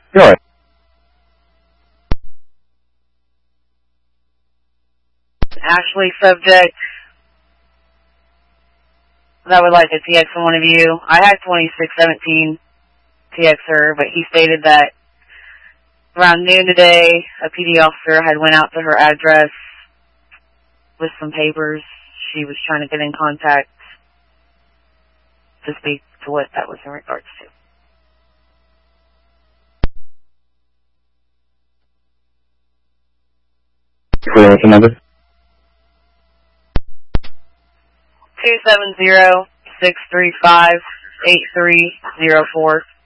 Sure. Ashley, subject that would like to TX from one of you. I had 2617 TX her, but he stated that around noon today, a PD officer had went out to her address with some papers. She was trying to get in contact to speak to what that was in regards to. What's the number? 270-635-8304.